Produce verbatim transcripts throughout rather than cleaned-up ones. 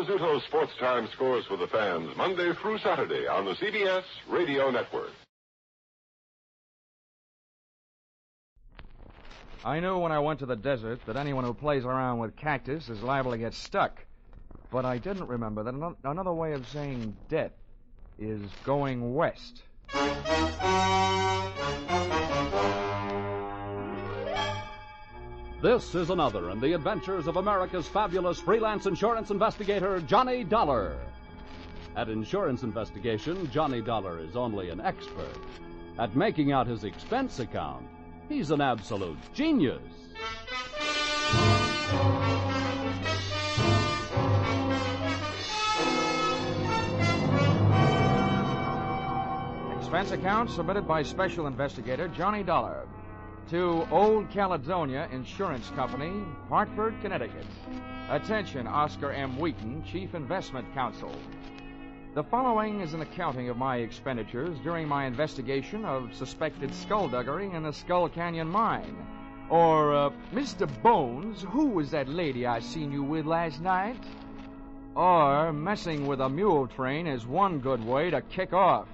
Rizzuto's Sports Time scores for the fans Monday through Saturday on the C B S Radio Network. I knew when I went to the desert that anyone who plays around with cactus is liable to get stuck. But I didn't remember that another way of saying death is going west. This is another in the adventures of America's fabulous freelance insurance investigator, Johnny Dollar. At insurance investigation, Johnny Dollar is only an expert. At making out his expense account, he's an absolute genius. Expense account submitted by Special Investigator Johnny Dollar to Old Caledonia Insurance Company, Hartford, Connecticut. Attention, Oscar M. Wheaton, Chief Investment Counsel. The following is an accounting of my expenditures during my investigation of suspected skullduggery in the Skull Canyon mine. Or, uh, Mister Bones, who was that lady I seen you with last night? Or, messing with a mule train is one good way to kick off.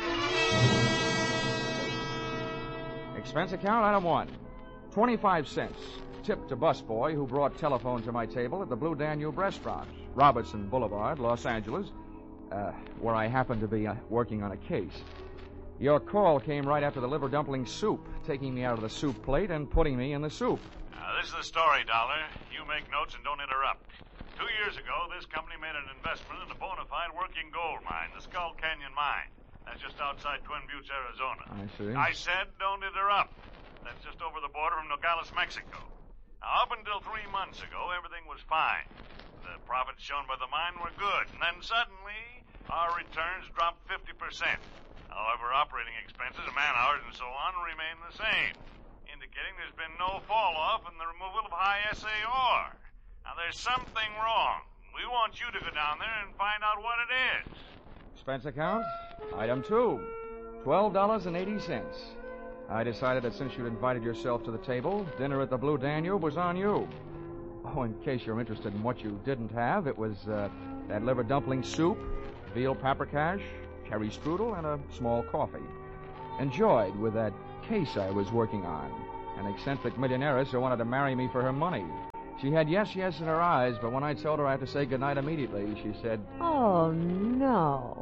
Expense account, item one. twenty-five cents. Tip to busboy who brought telephone to my table at the Blue Danube restaurant, Robertson Boulevard, Los Angeles, uh, where I happened to be uh, working on a case. Your call came right after the liver dumpling soup, taking me out of the soup plate and putting me in the soup. Now, this is the story, Dollar. You make notes and don't interrupt. Two years ago, this company made an investment in a bona fide working gold mine, the Skull Canyon Mine. That's just outside Twin Buttes, Arizona. I see. I said don't interrupt. That's just over the border from Nogales, Mexico. Now, up until three months ago, everything was fine. The profits shown by the mine were good. And then suddenly, our returns dropped fifty percent. However, operating expenses, man-hours, and so on remain the same, indicating there's been no fall-off in the removal of high S A R. Now, there's something wrong. We want you to go down there and find out what it is. Expense account, item two. twelve dollars and eighty cents. I decided that since you'd invited yourself to the table, dinner at the Blue Danube was on you. Oh, in case you're interested in what you didn't have, it was uh, that liver dumpling soup, veal paprikash, cherry strudel, and a small coffee. Enjoyed with that case I was working on. An eccentric millionairess who wanted to marry me for her money. She had yes, yes in her eyes, but when I told her I had to say goodnight immediately, she said, "Oh, no."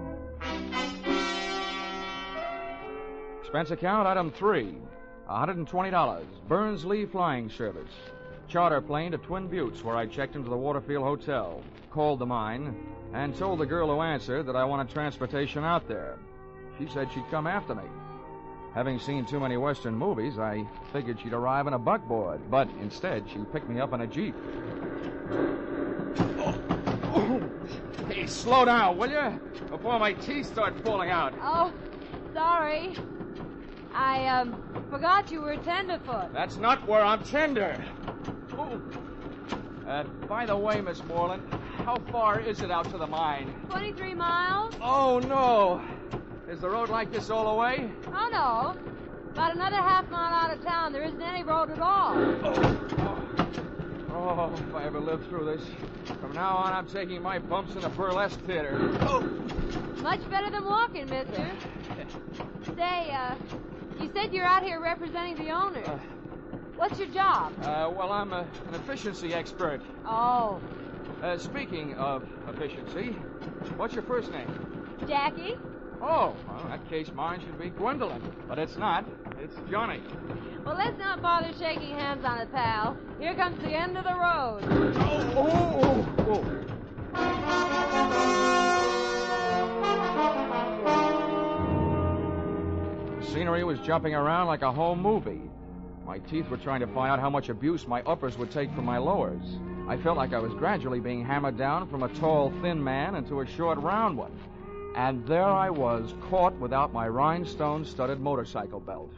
Expense account, item three. one hundred twenty dollars. Burns Lee Flying Service. Charter plane to Twin Buttes, where I checked into the Waterfield Hotel, called the mine, and told the girl who answered that I wanted transportation out there. She said she'd come after me. Having seen too many Western movies, I figured she'd arrive in a buckboard, but instead she picked me up in a Jeep. Oh. Oh. Hey, slow down, will you? Before my teeth start falling out. Oh, sorry. I, um, forgot you were tenderfoot. That's not where I'm tender. Oh. Uh, by the way, Miss Moreland, how far is it out to the mine? twenty-three miles. Oh, no. Is the road like this all the way? Oh, no. About another half mile out of town, there isn't any road at all. Oh, oh. oh if I ever live through this. From now on, I'm taking my bumps in a burlesque theater. Oh. Much better than walking, mister. Say, uh, you said you're out here representing the owner. Uh, What's your job? Uh, well, I'm a, an efficiency expert. Oh. Uh, speaking of efficiency, what's your first name? Jackie. Oh, well, in that case, mine should be Gwendolyn. But it's not. It's Johnny. Well, let's not bother shaking hands on it, pal. Here comes the end of the road. Oh, oh, oh, oh. The scenery was jumping around like a home movie. My teeth were trying to find out how much abuse my uppers would take from my lowers. I felt like I was gradually being hammered down from a tall, thin man into a short, round one. And there I was, caught without my rhinestone-studded motorcycle belt.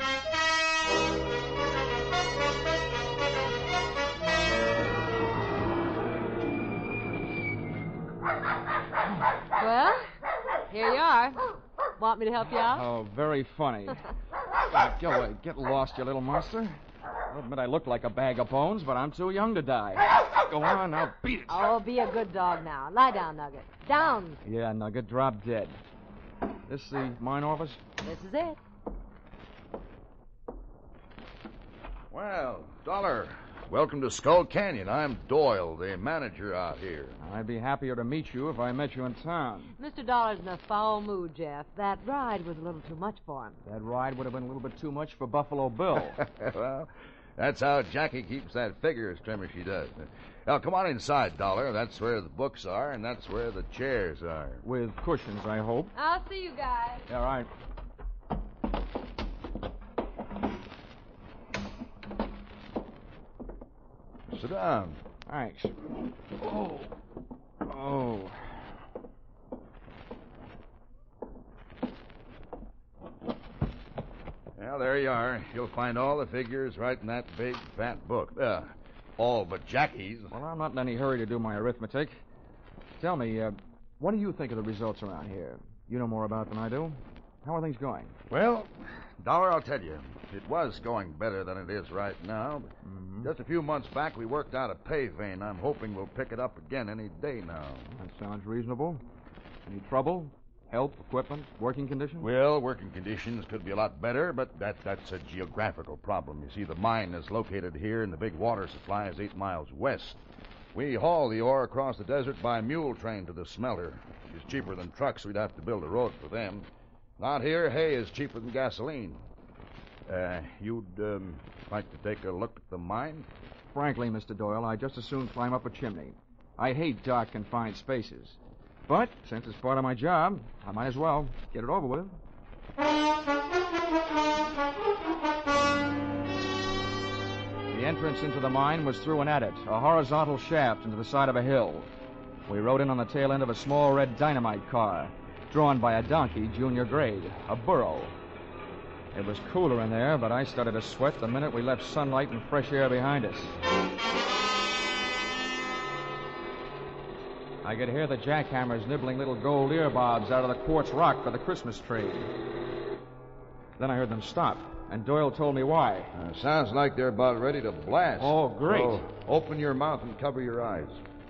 Well, here you are. Want me to help you out? Oh, very funny. uh, go away. Get lost, you little monster. I'll admit I look like a bag of bones, but I'm too young to die. Go on, now beat it. Oh, be a good dog now. Lie down, Nugget. Down. Yeah, Nugget, drop dead. This the mine office? This is it. Well, Dollar, welcome to Skull Canyon. I'm Doyle, the manager out here. I'd be happier to meet you if I met you in town. Mister Dollar's in a foul mood, Jeff. That ride was a little too much for him. That ride would have been a little bit too much for Buffalo Bill. Well, that's how Jackie keeps that figure as trim as she does. Now, come on inside, Dollar. That's where the books are, and that's where the chairs are. With cushions, I hope. I'll see you guys. Yeah, right. Sit down. Thanks. Oh. Oh. Well, there you are. You'll find all the figures right in that big, fat book. Uh, all but Jackie's. Well, I'm not in any hurry to do my arithmetic. Tell me, uh, what do you think of the results around here? You know more about it than I do. How are things going? Well, Dollar, I'll tell you, it was going better than it is right now. But Mm-hmm. just a few months back, we worked out a pay vein. I'm hoping we'll pick it up again any day now. That sounds reasonable. Any trouble? Help, equipment, working conditions? Well, working conditions could be a lot better, but that that's a geographical problem. You see, the mine is located here, and the big water supply is eight miles west. We haul the ore across the desert by mule train to the smelter. It's cheaper than trucks. We'd have to build a road for them. Out here, hay is cheaper than gasoline. Uh, you'd um, like to take a look at the mine? Frankly, Mister Doyle, I'd just as soon climb up a chimney. I hate dark, confined spaces. But since it's part of my job, I might as well get it over with. The entrance into the mine was through an adit, a horizontal shaft into the side of a hill. We rode in on the tail end of a small red dynamite car, drawn by a donkey, junior grade, a burro. It was cooler in there, but I started to sweat the minute we left sunlight and fresh air behind us. I could hear the jackhammers nibbling little gold ear bobs out of the quartz rock for the Christmas tree. Then I heard them stop, and Doyle told me why. Uh, sounds like they're about ready to blast. Oh, great. So open your mouth and cover your eyes.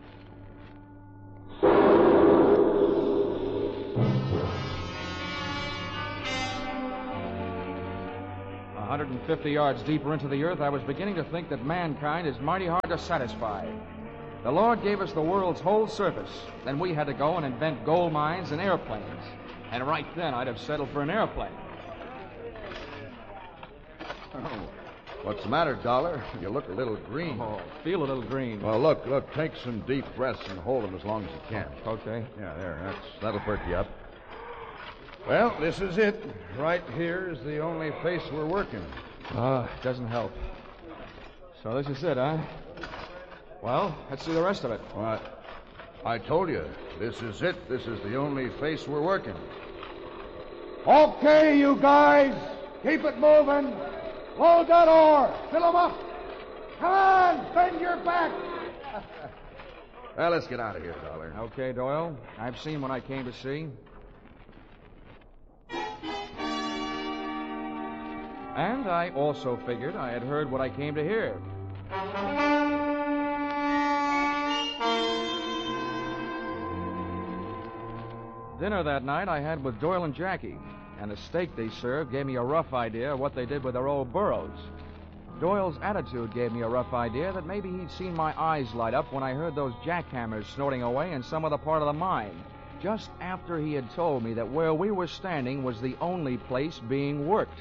one hundred fifty yards deeper into the earth, I was beginning to think that mankind is mighty hard to satisfy. The Lord gave us the world's whole surface. Then we had to go and invent gold mines and airplanes. And right then, I'd have settled for an airplane. Oh, what's the matter, Dollar? You look a little green. Oh, feel a little green. Well, look, look, take some deep breaths and hold them as long as you can. Okay. Yeah, there, that's, that'll perk you up. Well, this is it. Right here is the only face we're working. Ah, uh, doesn't help. So this is it, huh? Well, let's see the rest of it. What? I told you, this is it. This is the only face we're working. Okay, you guys. Keep it moving. Load that ore. Fill them up. Come on, bend your back. Well, let's get out of here, Dollar. Okay, Doyle. I've seen what I came to see. And I also figured I had heard what I came to hear. Dinner that night I had with Doyle and Jackie, and the steak they served gave me a rough idea of what they did with their old burros. Doyle's attitude gave me a rough idea that maybe he'd seen my eyes light up when I heard those jackhammers snorting away in some other part of the mine, just after he had told me that where we were standing was the only place being worked.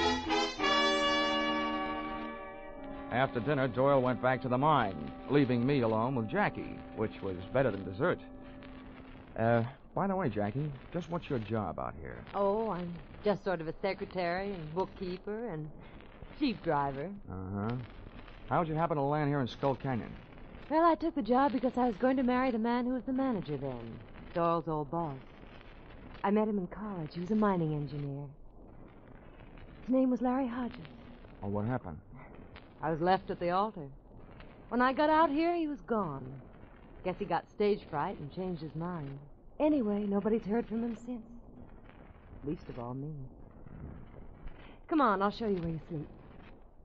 After dinner, Doyle went back to the mine, leaving me alone with Jackie, which was better than dessert. Uh, by the way, Jackie, just what's your job out here? Oh, I'm just sort of a secretary and bookkeeper and jeep driver. Uh-huh. How'd you happen to land here in Skull Canyon? Well, I took the job because I was going to marry the man who was the manager then, Doyle's old boss. I met him in college. He was a mining engineer. His name was Larry Hodges. Oh, what happened? I was left at the altar. When I got out here, he was gone. Guess he got stage fright and changed his mind. Anyway, nobody's heard from him since. Least of all me. Come on, I'll show you where you sleep.